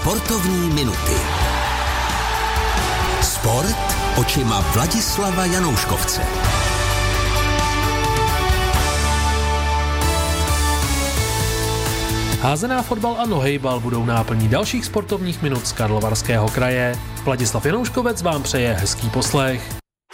Sportovní minuty. Sport očima Vladislava Janouškovce. Házená, fotbal a nohejbal budou náplní dalších sportovních minut z Karlovarského kraje. Vladislav Janouškovec vám přeje hezký poslech.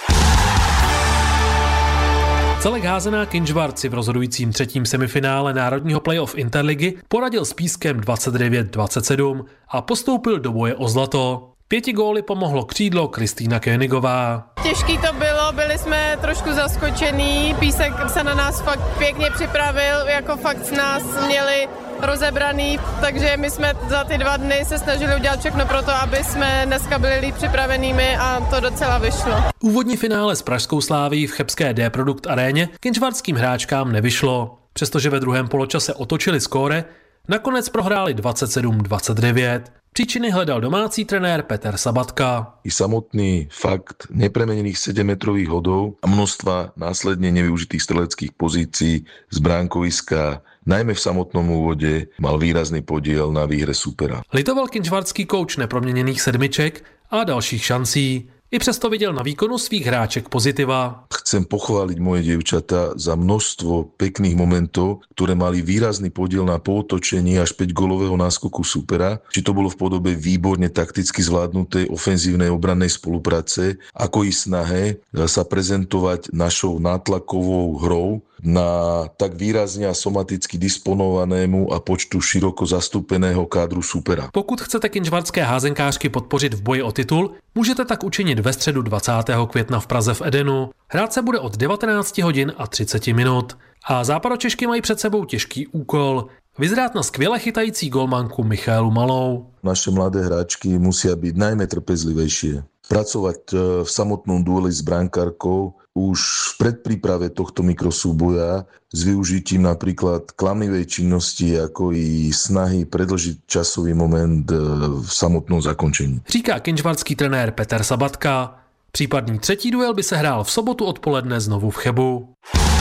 Celek Házená Kynžvart si v rozhodujícím třetím semifinále národního playoff Interligy poradil s Pískem 29-27 a postoupil do boje o zlato. 5 góly pomohlo křídlo Kristýna Koenigová. Těžký to bylo, byli jsme trošku zaskočení, Písek se na nás fakt pěkně připravil, jako fakt s nás měli rozebraný, takže my jsme za ty 2 dny se snažili udělat všechno pro to, aby jsme dneska byli líp připravenými a to docela vyšlo. Úvodní finále s pražskou Slávií v chebské D-Produkt aréně kynžvartským hráčkám nevyšlo. Přestože ve druhém poločase otočili skóre, nakonec prohráli 27-29. Příčiny hledal domácí trenér Peter Sabatka. I samotný fakt nepremenených 7-metrových hodov a množstva následne nevyužitých streleckých pozícií z bránkoviska, najmä v samotnom úvode, mal výrazný podiel na výhre supera. Litoval kynžvartský kouč neproměněných sedmiček a dalších šancí. I přesto viděl na výkonu svých hráček pozitiva. Chcem pochváliť moje dievčatá za množstvo pekných momentov, ktoré mali výrazný podiel na pootočení až 5-gólového náskoku supera. Či to bolo v podobe výborne takticky zvládnutej ofenzívnej obrannej spolupráce, ako i snahe sa prezentovať našou nátlakovou hrou na tak výrazně a somaticky disponovanému a počtu široko zastúpeného kádru supera. Pokud chcete kynžvartské házenkářky podpořit v boji o titul, můžete tak učinit ve středu 20. května v Praze v Edenu. Hrát se bude od 19 hodin a 30 minut. A západočešky mají před sebou těžký úkol. Vyzrát na skvěle chytající golmanku Michaelu Malou. Naše mladé hráčky musia byť najmä trpezlivejšie. Pracovať v samotnom dueli s brankárkou už v predpríprave tohto mikrosúboja s využitím napríklad klamlivej činnosti, ako i snahy predĺžiť časový moment v samotnom zakončení. Říká kynžvartský trenér Peter Sabatka. Případný třetí duel by se hrál v sobotu odpoledne znovu v Chebu.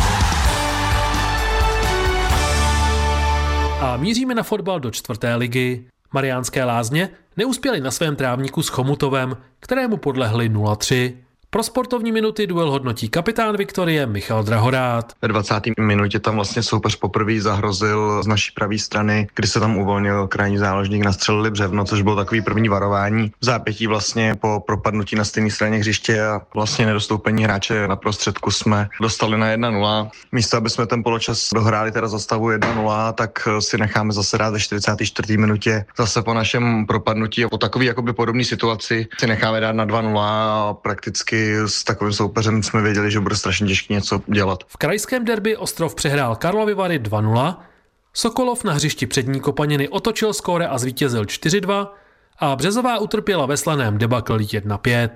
A míříme na fotbal do 4. ligy. Mariánské Lázně neuspěli na svém trávníku s Chomutovem, kterému podlehli 0-3. Pro sportovní minuty duel hodnotí kapitán Viktorie Michal Drahorát. Ve 20. minutě tam vlastně soupeř poprvé zahrozil z naší pravé strany, kdy se tam uvolnil krajní záložník, nastřelili břevno, což bylo takový první varování. V zápětí vlastně po propadnutí na stejné straně hřiště a vlastně nedostoupení hráče na prostředku jsme dostali na 1-0. Místo, aby jsme ten poločas dohráli teda za stavu 1-0, tak si necháme zase dát ve 44. minutě. Zase po našem propadnutí a po takový jakoby podobné situaci si necháme dát na 2-0 a prakticky s takovým soupeřem jsme věděli, že bude strašně těžké něco dělat. V krajském derby Ostrov přehrál Karlovy Vary 2-0, Sokolov na hřišti přední Kopaniny otočil skóre a zvítězil 4-2 a Březová utrpěla ve Slaném debakl 1-5.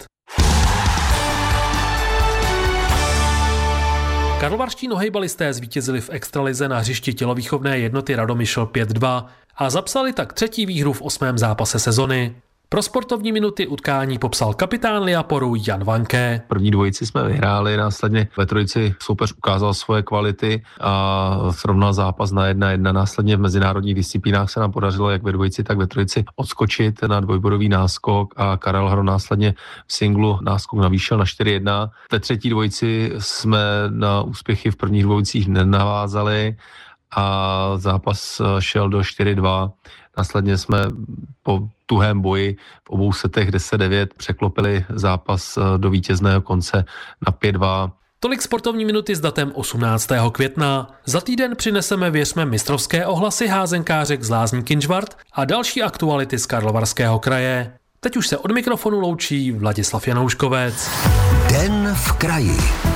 Karlovarští nohejbalisté zvítězili v extralize na hřišti tělovýchovné jednoty Radomyšl 5-2 a zapsali tak 3. výhru v 8. zápase sezony. Pro sportovní minuty utkání popsal kapitán Liaporu Jan Vanke. První dvojici jsme vyhráli, následně ve trojici soupeř ukázal svoje kvality a srovnal zápas na 1-1. Následně v mezinárodních disciplínách se nám podařilo jak ve dvojici, tak ve trojici odskočit na dvojbodový náskok a Karel Hro následně v singlu náskok navýšil na 4-1. Ve třetí dvojici jsme na úspěchy v prvních dvojicích nenavázali a zápas šel do 4-2. Následně jsme po tuhém boji v obou setech 10-9 překlopili zápas do vítězného konce na 5-2. Tolik sportovní minuty s datem 18. května. Za týden přineseme, věřme, mistrovské ohlasy házenkářek z Lázní Kynžvart a další aktuality z Karlovarského kraje. Teď už se od mikrofonu loučí Vladislav Janouškovec. Den v kraji.